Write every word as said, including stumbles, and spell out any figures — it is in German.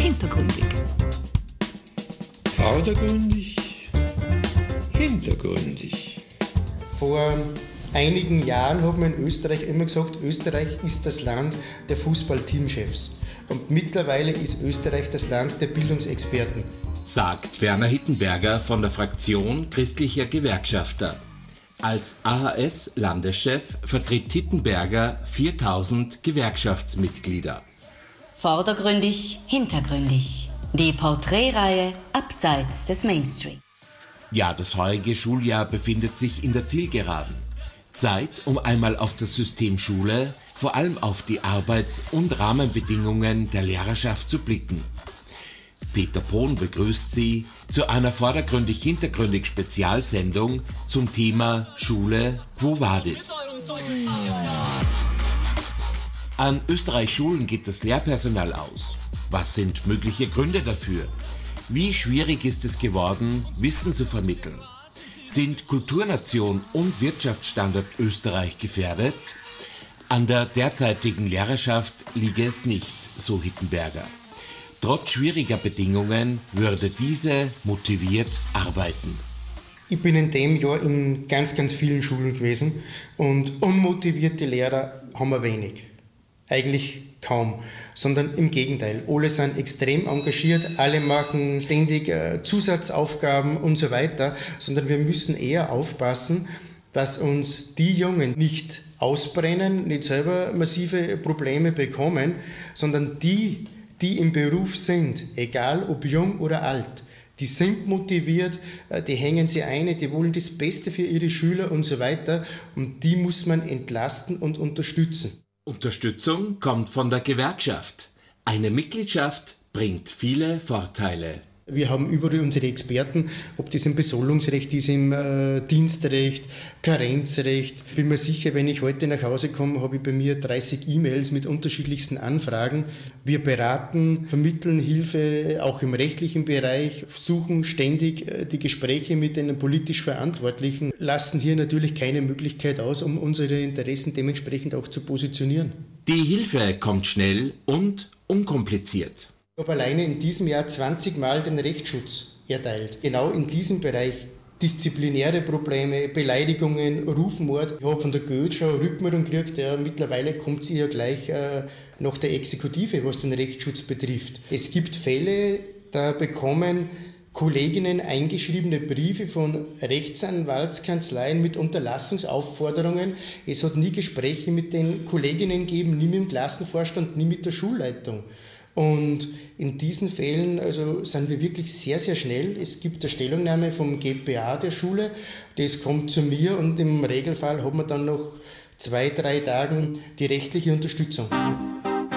hintergründig. Vordergründig, hintergründig. Vor einigen Jahren hat man in Österreich immer gesagt, Österreich ist das Land der Fußball-Teamchefs. Und mittlerweile ist Österreich das Land der Bildungsexperten. Sagt Werner Hittenberger von der Fraktion Christlicher Gewerkschafter. Als A H S-Landeschef vertritt Hittenberger viertausend Gewerkschaftsmitglieder. Vordergründig, hintergründig. Die Porträtreihe abseits des Mainstream. Ja, das heurige Schuljahr befindet sich in der Zielgeraden. Zeit, um einmal auf das System Schule, vor allem auf die Arbeits- und Rahmenbedingungen der Lehrerschaft zu blicken. Peter Pohn begrüßt Sie zu einer vordergründig-hintergründig Spezialsendung zum Thema Schule, Quo Vadis? An Österreichs Schulen geht das Lehrpersonal aus. Was sind mögliche Gründe dafür? Wie schwierig ist es geworden, Wissen zu vermitteln? Sind Kulturnation und Wirtschaftsstandort Österreich gefährdet? An der derzeitigen Lehrerschaft liege es nicht, so Hittenberger. Trotz schwieriger Bedingungen würde diese motiviert arbeiten. Ich bin in dem Jahr in ganz, ganz vielen Schulen gewesen und unmotivierte Lehrer haben wir wenig. Eigentlich kaum, sondern im Gegenteil. Alle sind extrem engagiert, alle machen ständig äh, Zusatzaufgaben und so weiter, sondern wir müssen eher aufpassen, dass uns die Jungen nicht ausbrennen, nicht selber massive Probleme bekommen, sondern die, die im Beruf sind, egal ob jung oder alt, die sind motiviert, die hängen sie ein, die wollen das Beste für ihre Schüler und so weiter und die muss man entlasten und unterstützen. Unterstützung kommt von der Gewerkschaft. Eine Mitgliedschaft bringt viele Vorteile. Wir haben überall unsere Experten, ob das im Besoldungsrecht ist, im äh, Dienstrecht, Karenzrecht. Bin mir sicher, wenn ich heute nach Hause komme, habe ich bei mir dreißig E-Mails mit unterschiedlichsten Anfragen. Wir beraten, vermitteln Hilfe, auch im rechtlichen Bereich, suchen ständig äh, die Gespräche mit den politisch Verantwortlichen, lassen hier natürlich keine Möglichkeit aus, um unsere Interessen dementsprechend auch zu positionieren. Die Hilfe kommt schnell und unkompliziert. Ich habe alleine in diesem Jahr zwanzig Mal den Rechtsschutz erteilt. Genau in diesem Bereich disziplinäre Probleme, Beleidigungen, Rufmord. Ich habe von der Goethe schon eine Rückmeldung gekriegt, ja, mittlerweile kommt sie ja gleich äh, nach der Exekutive, was den Rechtsschutz betrifft. Es gibt Fälle, da bekommen Kolleginnen eingeschriebene Briefe von Rechtsanwaltskanzleien mit Unterlassungsaufforderungen. Es hat nie Gespräche mit den Kolleginnen gegeben, nie mit dem Klassenvorstand, nie mit der Schulleitung. Und in diesen Fällen also sind wir wirklich sehr, sehr schnell. Es gibt eine Stellungnahme vom G P A der Schule, das kommt zu mir und im Regelfall hat man dann noch zwei, drei Tagen die rechtliche Unterstützung.